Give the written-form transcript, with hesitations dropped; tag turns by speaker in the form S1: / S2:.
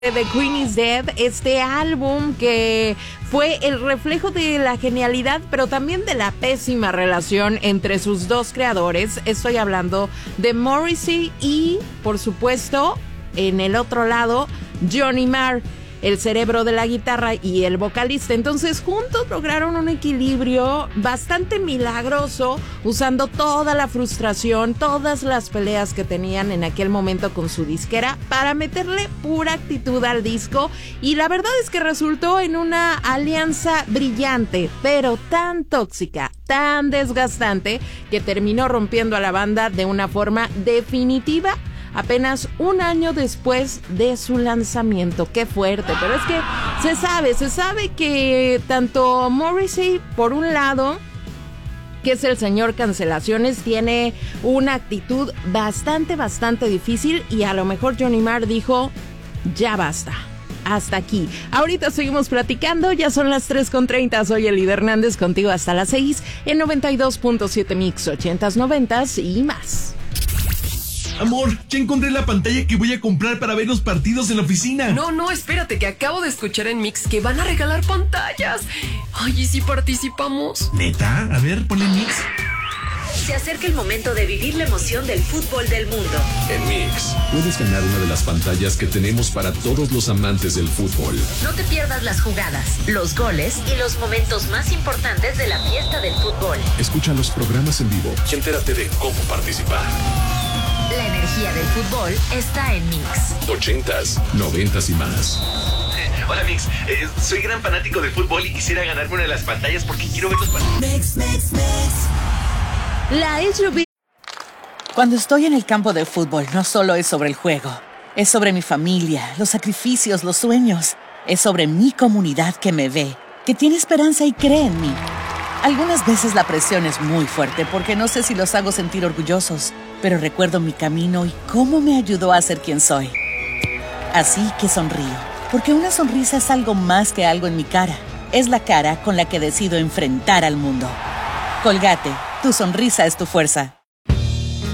S1: The Queen is Dead, este álbum que fue el reflejo de la genialidad, pero también de la pésima relación entre sus dos creadores. Estoy hablando de Morrissey y, por supuesto, en el otro lado, Johnny Marr, el cerebro de la guitarra y el vocalista. Entonces juntos lograron un equilibrio bastante milagroso, usando toda la frustración, todas las peleas que tenían en aquel momento con su disquera para meterle pura actitud al disco, y la verdad es que resultó en una alianza brillante, pero tan tóxica, tan desgastante, que terminó rompiendo a la banda de una forma definitiva apenas un año después de su lanzamiento. Qué fuerte, pero es que se sabe que tanto Morrissey, por un lado, que es el señor cancelaciones, tiene una actitud bastante difícil, y a lo mejor Johnny Marr dijo, ya basta. Hasta aquí. Ahorita seguimos platicando, ya son las 3:30, soy Elida Hernández, contigo hasta las 6 en 92.7 Mix 80s, 90s y más.
S2: Amor, ya encontré la pantalla que voy a comprar para ver los partidos en la oficina.
S3: No, espérate, que acabo de escuchar en Mix que van a regalar pantallas. Ay, ¿y si participamos?
S2: ¿Neta? A ver, ponle Mix.
S4: Se acerca el momento de vivir la emoción del fútbol del mundo.
S5: En Mix, puedes ganar una de las pantallas que tenemos para todos los amantes del fútbol.
S4: No te pierdas las jugadas, los goles y los momentos más importantes de la fiesta del fútbol.
S5: Escucha los programas en vivo y entérate de cómo participar.
S4: La energía del fútbol está en Mix.
S5: 80s, 90s y más.
S6: Hola Mix, soy gran fanático del fútbol y quisiera ganarme una de las pantallas porque quiero ver los partidos.
S1: Mix. La SUV.
S7: Cuando estoy en el campo de fútbol, no solo es sobre el juego. Es sobre mi familia, los sacrificios, los sueños. Es sobre mi comunidad que me ve, que tiene esperanza y cree en mí. Algunas veces la presión es muy fuerte porque no sé si los hago sentir orgullosos, pero recuerdo mi camino y cómo me ayudó a ser quien soy. Así que sonrío, porque una sonrisa es algo más que algo en mi cara. Es la cara con la que decido enfrentar al mundo. Colgate, tu sonrisa es tu fuerza.